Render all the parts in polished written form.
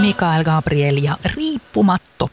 Mikael Gabriel ja Riippumatto.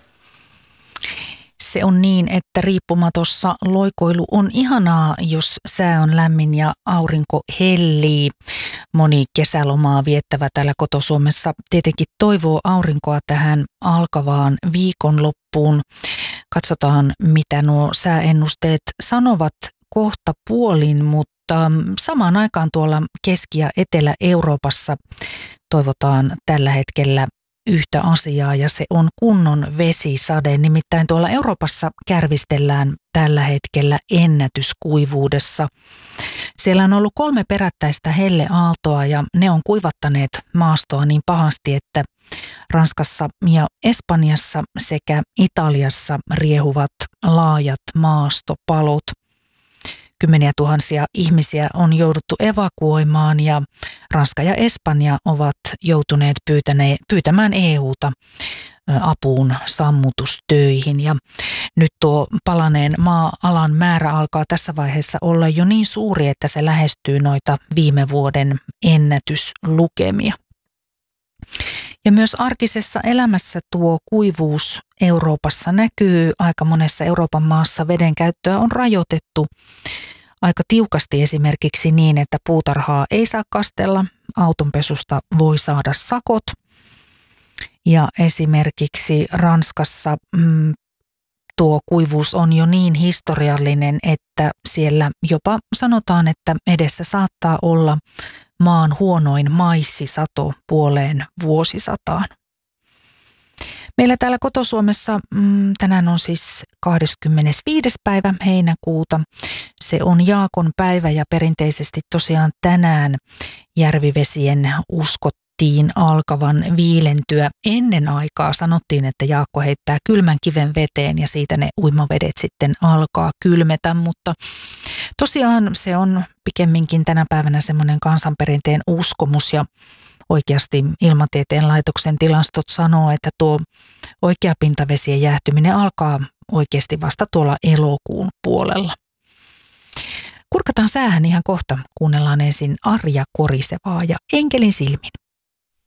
Se on niin, että riippumatossa loikoilu on ihanaa, jos sää on lämmin ja aurinko hellii. Moni kesälomaa viettävä täällä koto-Suomessa tietenkin toivoo aurinkoa tähän alkavaan viikonloppuun. Katsotaan, mitä nuo sääennusteet sanovat kohta puolin, mutta samaan aikaan tuolla Keski- ja Etelä-Euroopassa toivotaan tällä hetkellä yhtä asiaa ja se on kunnon vesisade. Nimittäin tuolla Euroopassa kärvistellään tällä hetkellä ennätyskuivuudessa. Siellä on ollut 3 perättäistä helleaaltoa ja ne on kuivattaneet maastoa niin pahasti, että Ranskassa ja Espanjassa sekä Italiassa riehuvat laajat maastopalot. Kymmeniä tuhansia ihmisiä on jouduttu evakuoimaan ja Ranska ja Espanja ovat joutuneet pyytämään EUta apuun sammutustöihin. Ja nyt tuo palaneen maa-alan määrä alkaa tässä vaiheessa olla jo niin suuri, että se lähestyy noita viime vuoden ennätyslukemia. Ja myös arkisessa elämässä tuo kuivuus Euroopassa näkyy. Aika monessa Euroopan maassa veden käyttöä on rajoitettu aika tiukasti esimerkiksi niin, että puutarhaa ei saa kastella, autonpesusta voi saada sakot. Ja esimerkiksi Ranskassa tuo kuivuus on jo niin historiallinen, että siellä jopa sanotaan, että edessä saattaa olla maan huonoin maissisato puoleen vuosisataan. Meillä täällä koto-Suomessa tänään on siis 25. päivä heinäkuuta. Se on Jaakon päivä ja perinteisesti tosiaan tänään järvivesien uskottiin alkavan viilentyä. Ennen aikaa sanottiin, että Jaakko heittää kylmän kiven veteen ja siitä ne uimavedet sitten alkaa kylmetä, mutta tosiaan se on pikemminkin tänä päivänä semmoinen kansanperinteen uskomus ja oikeasti Ilmatieteen laitoksen tilastot sanoo, että tuo oikea pintavesien jäähtyminen alkaa oikeasti vasta tuolla elokuun puolella. Kurkataan säähän ihan kohta. Kuunnellaan ensin Arja Korisevaa ja Enkelin silmin.